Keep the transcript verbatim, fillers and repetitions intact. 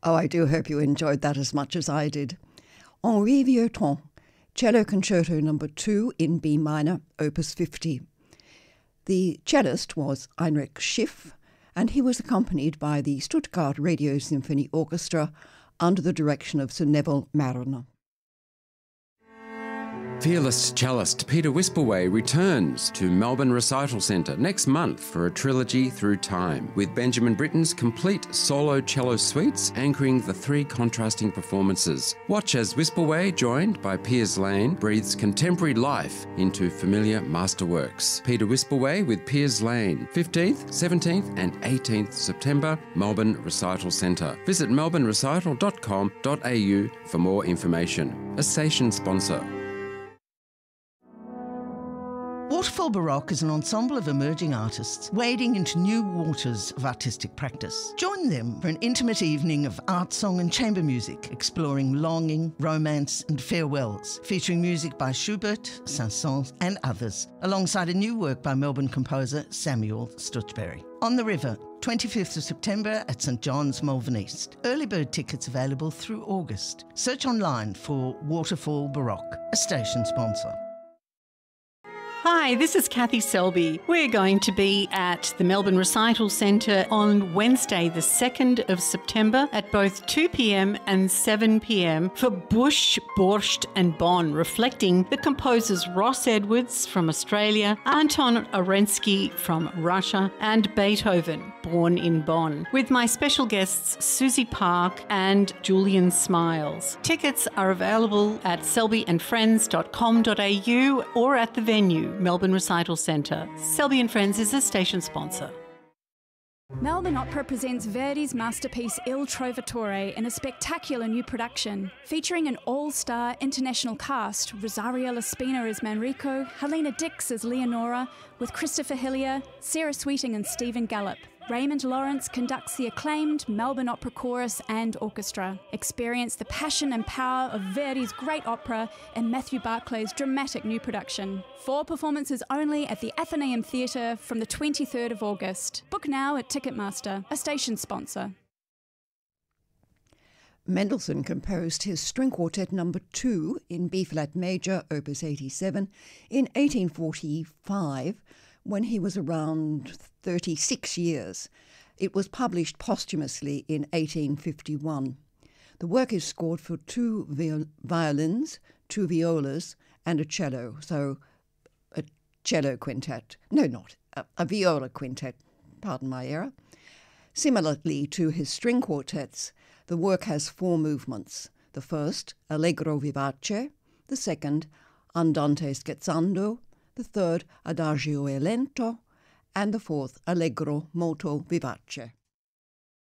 Oh, I do hope you enjoyed that as much as I did. Henri Vieuxtemps, Cello Concerto number two in B minor, opus fifty. The cellist was Heinrich Schiff, and he was accompanied by the Stuttgart Radio Symphony Orchestra under the direction of Sir Neville Marriner. Fearless cellist Peter Wispelwey returns to Melbourne Recital Centre next month for a trilogy through time, with Benjamin Britten's complete solo cello suites anchoring the three contrasting performances. Watch as Wispelwey, joined by Piers Lane, breathes contemporary life into familiar masterworks. Peter Wispelwey with Piers Lane, fifteenth, seventeenth and eighteenth September, Melbourne Recital Centre. Visit melbourne recital dot com dot a u for more information. A station sponsor. Waterfall Baroque is an ensemble of emerging artists wading into new waters of artistic practice. Join them for an intimate evening of art, song and chamber music, exploring longing, romance and farewells, featuring music by Schubert, Saint-Saëns and others, alongside a new work by Melbourne composer Samuel Stutchbury. On the River, twenty-fifth of September at St John's, Malvern East. Early bird tickets available through August. Search online for Waterfall Baroque, a station sponsor. Hi, this is Kathy Selby. We're going to be at the Melbourne Recital Centre on Wednesday, the second of September at both two p m and seven p m for Bush, Borscht and Bonn, reflecting the composers Ross Edwards from Australia, Anton Orensky from Russia and Beethoven, born in Bonn, with my special guests Susie Park and Julian Smiles. Tickets are available at selby and friends dot com dot a u or at the venue, Melbourne Recital Centre. Selby and Friends is a station sponsor. Melbourne Opera presents Verdi's masterpiece Il Trovatore in a spectacular new production, featuring an all-star international cast: Rosario Laspina as Manrico, Helena Dix as Leonora, with Christopher Hillier, Sarah Sweeting and Stephen Gallup. Raymond Lawrence conducts the acclaimed Melbourne Opera Chorus and Orchestra. Experience the passion and power of Verdi's great opera in Matthew Barclay's dramatic new production. Four performances only at the Athenaeum Theatre from the twenty-third of August. Book now at Ticketmaster, a station sponsor. Mendelssohn composed his String Quartet number two in B-flat major, opus eighty-seven, in eighteen forty-five, when he was around thirty-six years. It was published posthumously in eighteen fifty-one. The work is scored for two viol- violins, two violas, and a cello, so a cello quintet. No, not, a, a viola quintet, pardon my error. Similarly to his string quartets, the work has four movements. The first, Allegro vivace, the second, Andante scherzando, the third, Adagio e lento, and the fourth, Allegro molto vivace.